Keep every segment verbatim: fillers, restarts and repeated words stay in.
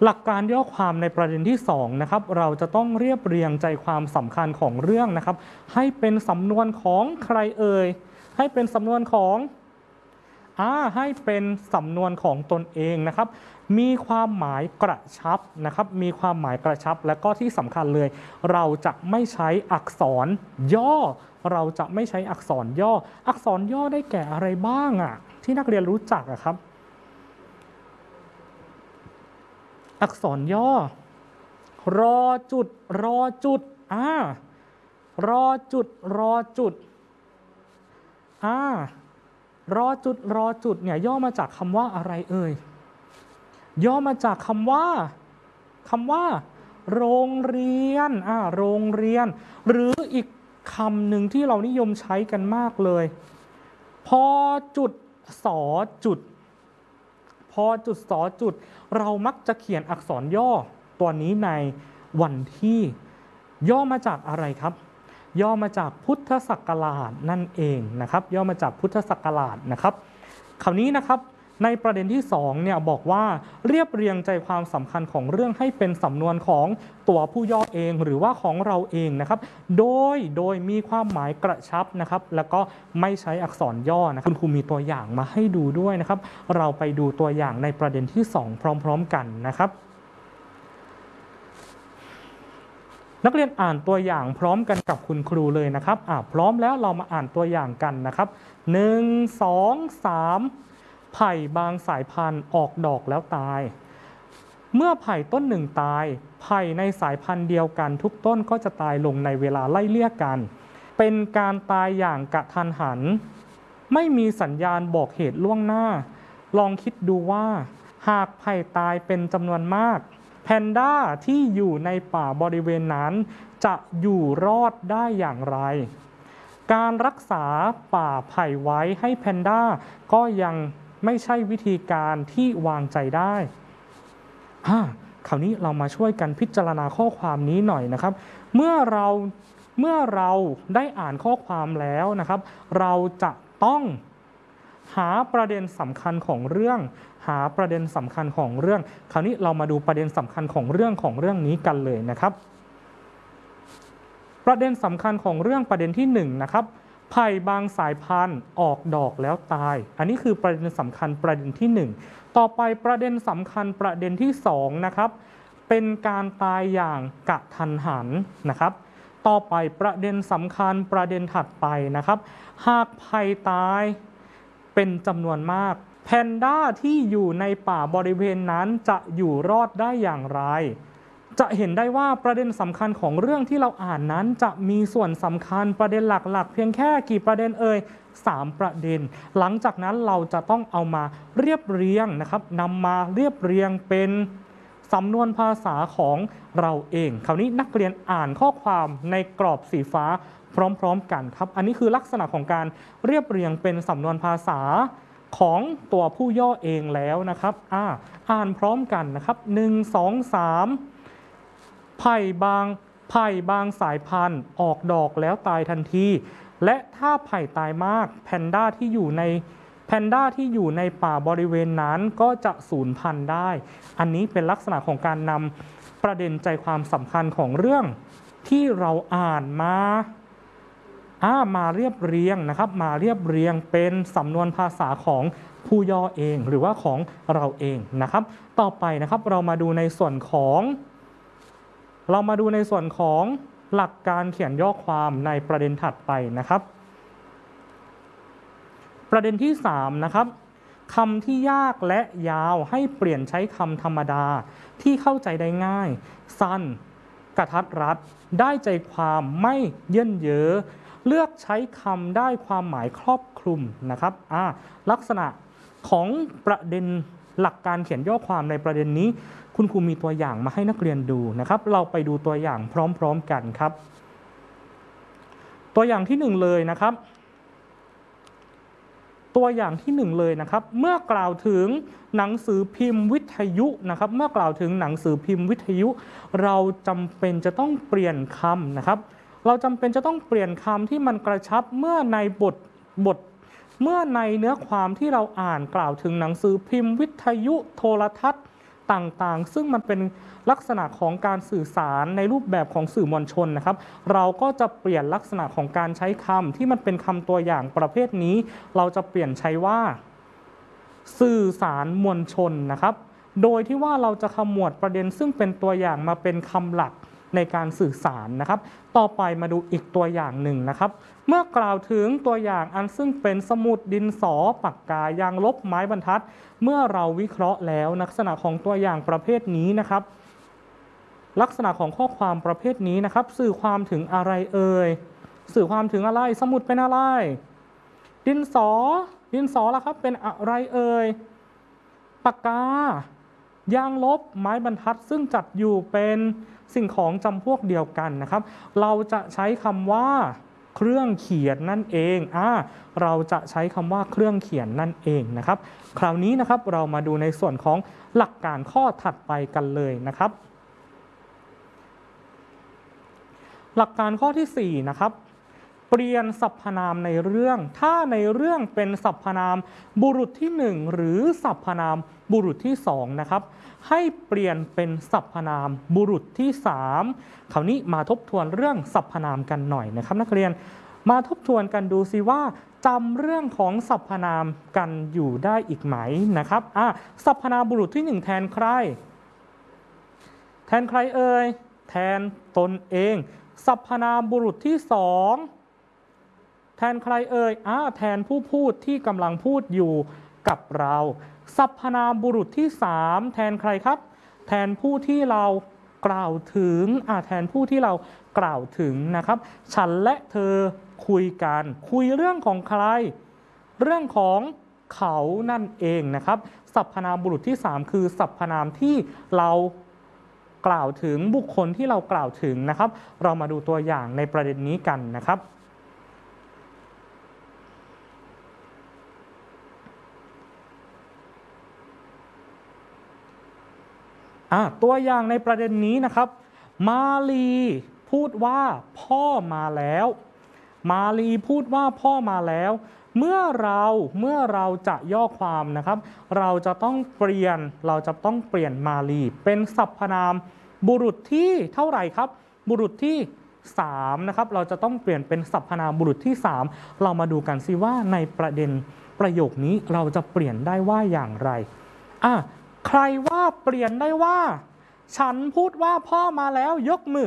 หลักการย่อความในประเด็นที่สองนะครับเราจะต้องเรียบเรียงใจความสำคัญของเรื่องนะครับให้เป็นสำนวนของใครเอ่ยให้เป็นสำนวนของอ่าให้เป็นสำนวนของตนเองนะครับมีความหมายกระชับนะครับมีความหมายกระชับและก็ที่สำคัญเลยเราจะไม่ใช้อักษรย่อเราจะไม่ใช้อักษรย่ออักษรย่อได้แก่อะไรบ้างอ่ะที่นักเรียนรู้จักอะครับอักษรย่อรอจุดรอจุดอ่ารอจุดรอจุดอ่ารอจุดรอจุดเนี่ยย่อมาจากคำว่าอะไรเอ่ยย่อมาจากคำว่าคำว่าโรงเรียนอ่าโรงเรียนหรืออีกคำหนึ่งที่เรานิยมใช้กันมากเลยพอจุดสอจุดพอจุดสอจุดเรามักจะเขียนอักษรย่อตัวนี้ในวันที่ย่อมาจากอะไรครับย่อมาจากพุทธศักราชนั่นเองนะครับย่อมาจากพุทธศักราชนะครับคราวนี้นะครับในประเด็นที่สองเนี่ยบอกว่าเรียบเรียงใจความสำคัญของเรื่องให้เป็นสำนวนของตัวผู้ย่อเองหรือว่าของเราเองนะครับโดยโดยมีความหมายกระชับนะครับแล้วก็ไม่ใช้อักษรย่อนะคุณครูมีตัวอย่างมาให้ดูด้วยนะครับเราไปดูตัวอย่างในประเด็นที่สองพร้อมๆกันนะครับนักเรียนอ่านตัวอย่างพร้อมกันกับคุณครูเลยนะครับอ่าพร้อมแล้วเรามาอ่านตัวอย่างกันนะครับหนึ่ง สอง สามไผ่บางสายพันธุ์ออกดอกแล้วตายเมื่อไผ่ต้นหนึ่งตายไผ่ในสายพันธุ์เดียวกันทุกต้นก็จะตายลงในเวลาไล่เลี่ยกันเป็นการตายอย่างกระทันหันไม่มีสัญญาณบอกเหตุล่วงหน้าลองคิดดูว่าหากไผ่ตายเป็นจำนวนมากแพนด้าที่อยู่ในป่าบริเวณนั้นจะอยู่รอดได้อย่างไรการรักษาป่าไผ่ไว้ให้แพนด้าก็ยังไม่ใช่วิธีการที่วางใจได้อ่าคราวนี้เรามาช่วยกันพิจารณาข้อความนี้หน่อยนะครับเมื่อเราเมื่อเราได้อ่านข้อความแล้วนะครับเราจะต้องหาประเด็นสำคัญของเรื่องหาประเด็นสำคัญของเรื่องคราวนี้เรามาดูประเด็นสำคัญของเรื่องของเรื่องนี้กันเลยนะครับประเด็นสำคัญของเรื่องประเด็นที่หนึ่งนะครับไผ่บางสายพันธุ์ออกดอกแล้วตายอันนี้คือประเด็นสำคัญประเด็นที่หนึ่งต่อไปประเด็นสำคัญประเด็นที่สองนะครับเป็นการตายอย่างกะทันหันนะครับต่อไปประเด็นสำคัญประเด็นถัดไปนะครับหากไผ่ตายเป็นจำนวนมากแพนด้าที่อยู่ในป่าบริเวณนั้นจะอยู่รอดได้อย่างไรจะเห็นได้ว่าประเด็นสำคัญของเรื่องที่เราอ่านนั้นจะมีส่วนสำคัญประเด็นหลักๆเพียงแค่กี่ประเด็นเอ่ยสามประเด็นหลังจากนั้นเราจะต้องเอามาเรียบเรียงนะครับนำมาเรียบเรียงเป็นสำนวนภาษาของเราเองคราวนี้นักเรียนอ่านข้อความในกรอบสีฟ้าพร้อมๆกันครับอันนี้คือลักษณะของการเรียบเรียงเป็นสำนวนภาษาของตัวผู้ย่อเองแล้วนะครับอ่าอ่านพร้อมกันนะครับหนึ่ง สอง สามไผ่บางไผ่บางสายพันธุ์ออกดอกแล้วตายทันทีและถ้าไผ่ตายมากแพนด้าที่อยู่ในแพนด้าที่อยู่ในป่าบริเวณนั้นก็จะสูญพันธุ์ได้อันนี้เป็นลักษณะของการนำประเด็นใจความสำคัญของเรื่องที่เราอ่านมาอ่ามาเรียบเรียงนะครับมาเรียบเรียงเป็นสำนวนภาษาของผู้ย่อเองหรือว่าของเราเองนะครับต่อไปนะครับเรามาดูในส่วนของเรามาดูในส่วนของหลักการเขียนย่อความในประเด็นถัดไปนะครับประเด็นที่สามนะครับคำที่ยากและยาวให้เปลี่ยนใช้คำธรรมดาที่เข้าใจได้ง่ายสั้นกระทัดรัดได้ใจความไม่เยินเย้อเลือกใช้คำได้ความหมายครอบคลุมนะครับอ่าลักษณะของประเด็นหลักการเขียนย่อความในประเด็นนี้คุณครูมีตัวอย่างมาให้นักเรียนดูนะครับเราไปดูตัวอย่างพร้อมๆกันครับตัวอย่างที่หนึ่งเลยนะครับตัวอย่างที่หนึ่งเลยนะครับเมื่อกล่าวถึงหนังสือพิมพ์วิทยุนะครับเมื่อกล่าวถึงหนังสือพิมพ์วิทยุเราจำเป็นจะต้องเปลี่ยนคำนะครับเราจำเป็นจะต้องเปลี่ยนคำที่มันกระชับเมื่อในบทบทเมื่อในเนื้อความที่เราอ่านกล่าวถึงหนังสือพิมพ์วิทยุโทรทัศน์ต่างๆซึ่งมันเป็นลักษณะของการสื่อสารในรูปแบบของสื่อมวลชนนะครับเราก็จะเปลี่ยนลักษณะของการใช้คำที่มันเป็นคำตัวอย่างประเภทนี้เราจะเปลี่ยนใช้ว่าสื่อสารมวลชนนะครับโดยที่ว่าเราจะขมวดประเด็นซึ่งเป็นตัวอย่างมาเป็นคำหลักในการสื่อสารนะครับต่อไปมาดูอีกตัวอย่างหนึ่งนะครับเมื่อกล่าวถึงตัวอย่างอันซึ่งเป็นสมุดดินสอปากกายางลบไม้บรรทัดเมื่อเราวิเคราะห์แล้วลักษณะของตัวอย่างประเภทนี้นะครับลักษณะของข้อความประเภทนี้นะครับสื่อความถึงอะไรเอ่ยสื่อความถึงอะไรสมุดเป็นอะไรดินสอดินสอล่ะครับเป็นอะไรเอ่ยปากกายางลบไม้บรรทัดซึ่งจัดอยู่เป็นสิ่งของจำพวกเดียวกันนะครับเราจะใช้คำว่าเครื่องเขียนนั่นเองอ่าเราจะใช้คำว่าเครื่องเขียนนั่นเองนะครับคราวนี้นะครับเรามาดูในส่วนของหลักการข้อถัดไปกันเลยนะครับหลักการข้อที่สี่นะครับเปลี่ยนสรรพนามในเรื่องถ้าในเรื่องเป็นสรรพนามบุรุษที่หนึ่งหรือสรรพนามบุรุษที่สองนะครับให้เปลี่ยนเป็นสรรพนามบุรุษที่สามคราวนี้มาทบทวนเรื่องสรรพนามกันหน่อยนะครับนักเรียนมาทบทวนกันดูสิว่าจำเรื่องของสรรพนามกันอยู่ได้อีกไหมนะครับอ่ะสรรพนามบุรุษที่หนึ่งแทนใครแทนใครเอ่ยแทนตนเองสรรพนามบุรุษที่สองแทนใครเอ่ยอ่าแทนผู้พูดที่กำลังพูดอยู่กับเราสรรพนามบุรุษที่สามแทนใครครับแทนผู้ที่เรากล่าวถึงอ่าแทนผู้ที่เรากล่าวถึงนะครับฉันและเธอคุยกันคุยเรื่องของใครเรื่องของเขานั่นเองนะครับสรรพนามบุรุษที่สามคือสรรพนามที่เรากล่าวถึงบุคคลที่เรากล่าวถึงนะครับเรามาดูตัวอย่างในประเด็นนี้กันนะครับตัวอย่างในประเด็นนี้นะครับมาลีพูดว่าพ่อมาแล้วมาลีพูดว่าพ่อมาแล้วเมื่อเราเมื่อเราจะย่อความนะครับเราจะต้องเปลี่ยนเราจะต้องเปลี่ยนมาลีเป็นสรรพนามบุรุษที่เท่าไหร่ครับบุรุษที่สามนะครับเราจะต้องเปลี่ยนเป็นสรรพนามบุรุษที่สามเรามาดูกันสิว่าในประเด็นประโยคนี้เราจะเปลี่ยนได้ว่าอย่างไรอ่ะใครว่าเปลี่ยนได้ว่าฉันพูดว่าพ่อมาแล้วยกมือ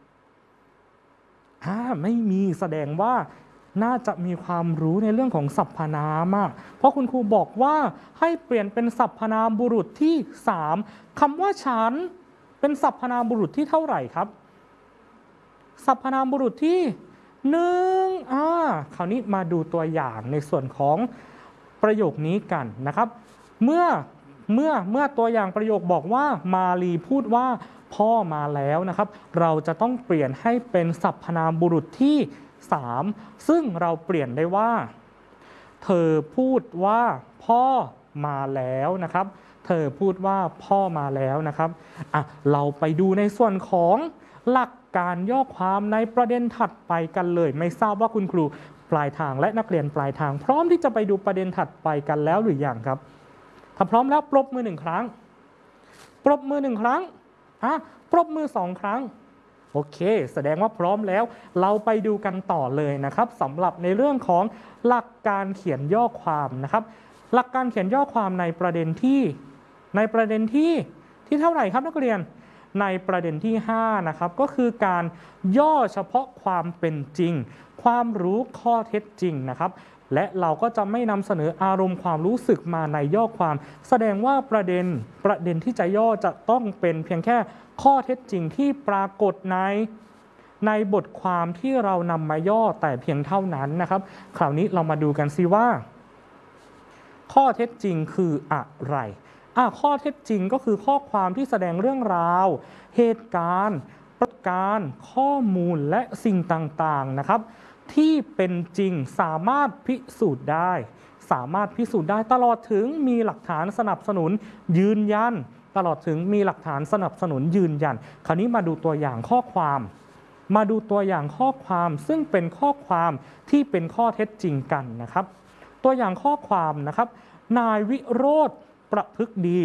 อ่าไม่มีแสดงว่าน่าจะมีความรู้ในเรื่องของสรรพนามอ่ะเพราะคุณครูบอกว่าให้เปลี่ยนเป็นสรรพนามบุรุษที่สามคำว่าฉันเป็นสรรพนามบุรุษที่เท่าไหร่ครับสรรพนามบุรุษที่หนึ่งอ่าคราวนี้มาดูตัวอย่างในส่วนของประโยคนี้กันนะครับเมื่อเมื่อเมื่อตัวอย่างประโยคบอกว่ามาลีพูดว่าพ่อมาแล้วนะครับเราจะต้องเปลี่ยนให้เป็นสรรพนามบุรุษที่สามซึ่งเราเปลี่ยนได้ว่าเธอพูดว่าพ่อมาแล้วนะครับเธอพูดว่าพ่อมาแล้วนะครับอ่ะเราไปดูในส่วนของหลักการย่อความในประเด็นถัดไปกันเลยไม่ทราบว่าคุณครูปลายทางและนักเรียนปลายทางพร้อมที่จะไปดูประเด็นถัดไปกันแล้วหรือยังครับถ้าพร้อมแล้วปรบมือหนึ่งครั้งปรบมือหนึ่งครั้งอ่ะปรบมือสองครั้งโอเคแสดงว่าพร้อมแล้วเราไปดูกันต่อเลยนะครับสำหรับในเรื่องของหลักการเขียนย่อความนะครับหลักการเขียนย่อความในประเด็นที่ในประเด็นที่ที่เท่าไหร่ครับนักเรียนในประเด็นที่ห้านะครับก็คือการย่อเฉพาะความเป็นจริงความรู้ข้อเท็จจริงนะครับและเราก็จะไม่นำเสนออารมณ์ความรู้สึกมาในย่อความแสดงว่าประเด็นประเด็นที่จะย่อจะต้องเป็นเพียงแค่ข้อเท็จจริงที่ปรากฏในในบทความที่เรานำมาย่อแต่เพียงเท่านั้นนะครับคราวนี้เรามาดูกันซิว่าข้อเท็จจริงคืออะไรอ่ะข้อเท็จจริงก็คือข้อความที่แสดงเรื่องราวเหตุการณ์ประการข้อมูลและสิ่งต่างๆนะครับที่เป็นจริงสามารถพิสูจน์ได้สามารถพิสูจน์ได้ตลอดถึงมีหลักฐานสนับสนุนยืนยันตลอดถึงมีหลักฐานสนับสนุนยืนยันคราวนี้มาดูตัวอย่างข้อความมาดูตัวอย่างข้อความซึ่งเป็นข้อความที่เป็นข้อเท็จจริงกันนะครับตัวอย่างข้อความนะครับนายวิโรธประพฤกษ์ดี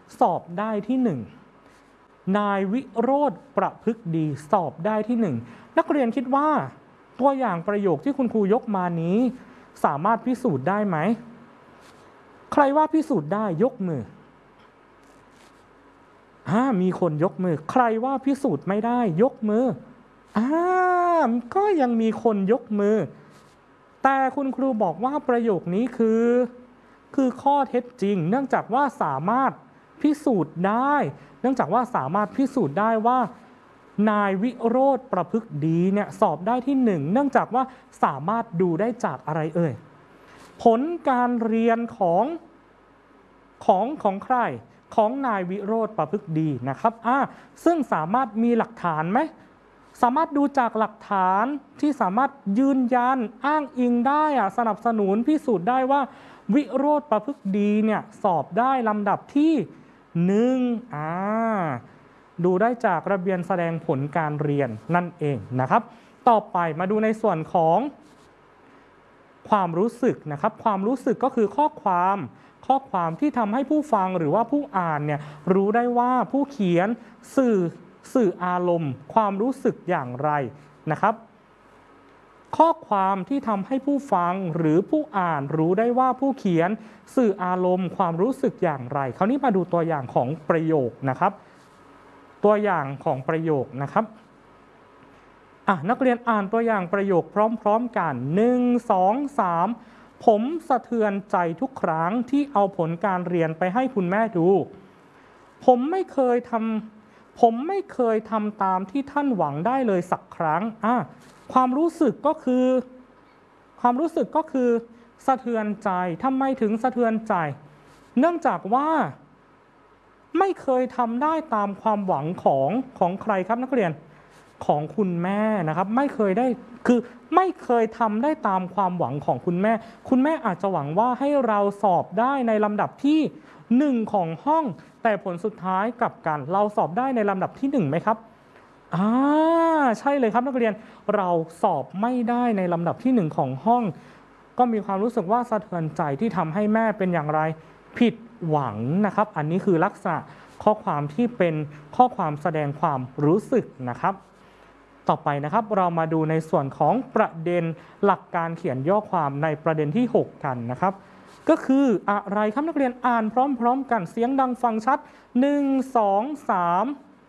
สอบได้ที่หนึ่งนายวิโรธประพฤกษ์ดีสอบได้ที่หนึ่งนักเรียนคิดว่าตัวอย่างประโยคที่คุณครูยกมานี้สามารถพิสูจน์ได้ไหมใครว่าพิสูจน์ได้ยกมืออ่ามีคนยกมือใครว่าพิสูจน์ไม่ได้ยกมืออ่าก็ยังมีคนยกมือแต่คุณครูบอกว่าประโยคนี้คือคือข้อเท็จจริงเนื่องจากว่าสามารถพิสูจน์ได้เนื่องจากว่าสามารถพิสูจน์ได้ว่านายวิโรธประพฤกษ์ดีเนี่ยสอบได้ที่หนึ่งเนื่องจากว่าสามารถดูได้จากอะไรเอ่ยผลการเรียนของของของใครของนายวิโรธประพฤกษ์ดีนะครับอ่าซึ่งสามารถมีหลักฐานไหมสามารถดูจากหลักฐานที่สามารถยืนยันอ้างอิงได้อะสนับสนุนพิสูจน์ได้ว่าวิโรธประพฤกษ์ดีเนี่ยสอบได้ลำดับที่หนึ่งอ่าดูได้จากระเบียบแสดงผลการเรียนนั่นเองนะครับต่อไปมาดูในส่วนของความรู้สึกนะครับความรู้สึกก็คือข้อความข้อความที่ทำให้ผู้ฟังหรือว่าผู้อ่านเนี่ยรู้ได้ว่าผู้เขียนสื่อสื่ออารมณ์ความรู้สึกอย่างไรนะครับข้อความที่ทำให้ผู้ฟังหรือผู้อ่านรู้ได้ว่าผู้เขียนสื่ออารมณ์ความรู้สึกอย่างไรคราวนี้มาดูตัวอย่างของประโยคนะครับตัวอย่างของประโยคนะครับอ่ะนักเรียนอ่านตัวอย่างประโยคพร้อมๆกันหนึ่ง สอง สามผมสะเทือนใจทุกครั้งที่เอาผลการเรียนไปให้คุณแม่ดูผมไม่เคยทำผมไม่เคยทำตามที่ท่านหวังได้เลยสักครั้งอ่ะความรู้สึกก็คือความรู้สึกก็คือสะเทือนใจทำไมถึงสะเทือนใจเนื่องจากว่าไม่เคยทำได้ตามความหวังของของใครครับนักเรียนของคุณแม่นะครับไม่เคยได้คือไม่เคยทำได้ตามความหวังของคุณแม่คุณแม่อาจจะหวังว่าให้เราสอบได้ในลำดับที่หนึ่งของห้องแต่ผลสุดท้ายกลับกันเราสอบได้ในลำดับที่หนึ่งไหมครับอ่าใช่เลยครับนักเรียนเราสอบไม่ได้ในลำดับที่หนึ่งของห้องก็มีความรู้สึกว่าสะเทือนใจที่ทำให้แม่เป็นอย่างไรผิดหวังนะครับอันนี้คือลักษณะข้อความที่เป็นข้อความแสดงความรู้สึกนะครับต่อไปนะครับเรามาดูในส่วนของประเด็นหลักการเขียนย่อความในประเด็นที่หกกันนะครับก็คืออะไรครับนักเรียนอ่านพร้อมๆกันเสียงดังฟังชัดหนึ่ง สอง สาม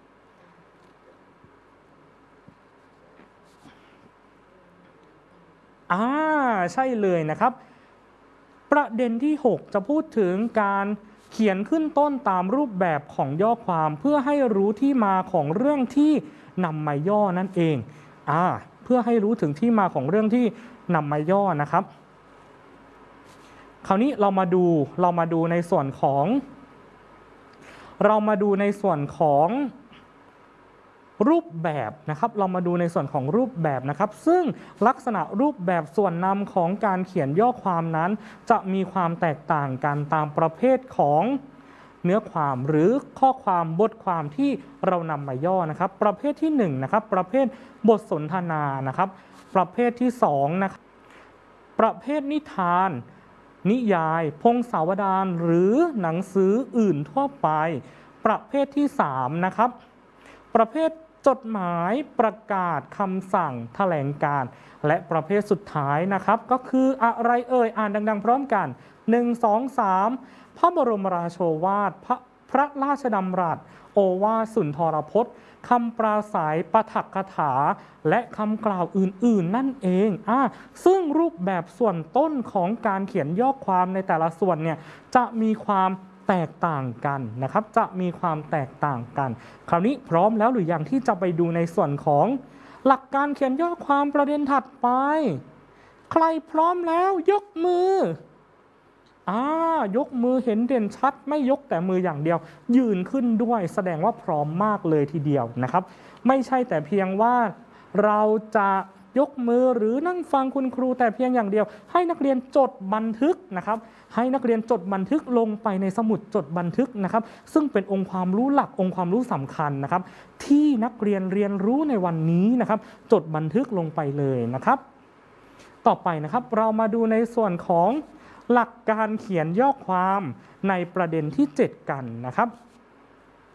อ่าใช่เลยนะครับประเด็นที่หกจะพูดถึงการเขียนขึ้นต้นตามรูปแบบของย่อความเพื่อให้รู้ที่มาของเรื่องที่นำมาย่อนั่นเองอ่าเพื่อให้รู้ถึงที่มาของเรื่องที่นำมาย่อนะครับคราวนี้เรามาดูเรามาดูในส่วนของเรามาดูในส่วนของรูปแบบนะครับเรามาดูในส่วนของรูปแบบนะครับซึ่งลักษณะรูปแบบส่วนนำของการเขียนย่อความนั้นจะมีความแตกต่างกันตามประเภทของเนื้อความหรือข้อความบทความที่เรานำมาย่อนะครับประเภทที่หนึ่งนะครับประเภทบทสนทนานะครับประเภทที่สองนะครับประเภทนิทานนิยายพงศาวดารหรือหนังสืออื่นทั่วไปประเภทที่สามนะครับประเภทจดหมายประกาศคำสั่งแถลงการและประเภทสุดท้ายนะครับก็คืออะไรเอ่ยอ่านดังๆพร้อมกันหนึ่ง สอง สามพระบรมราโชวาท พระพระราชดำรัสโอวาทสุนทรพจน์คำปราศัยปาฐกถาและคำกล่าวอื่นๆนั่นเองอ่าซึ่งรูปแบบส่วนต้นของการเขียนย่อความในแต่ละส่วนเนี่ยจะมีความแตกต่างกันนะครับจะมีความแตกต่างกันคราวนี้พร้อมแล้วหรือยังที่จะไปดูในส่วนของหลักการเขียนย่อความประเด็นถัดไปใครพร้อมแล้วยกมืออ่ายกมือเห็นเด่นชัดไม่ยกแต่มืออย่างเดียวยืนขึ้นด้วยแสดงว่าพร้อมมากเลยทีเดียวนะครับไม่ใช่แต่เพียงว่าเราจะยกมือหรือนั่งฟังคุณครูแต่เพียงอย่างเดียวให้นักเรียนจดบันทึกนะครับให้นักเรียนจดบันทึกลงไปในสมุดจดบันทึกนะครับซึ่งเป็นองค์ความรู้หลักองค์ความรู้สำคัญนะครับที่นักเรียนเรียนรู้ในวันนี้นะครับจดบันทึกลงไปเลยนะครับต่อไปนะครับเรามาดูในส่วนของหลักการเขียนย่อความในประเด็นที่เจ็ดกันนะครับ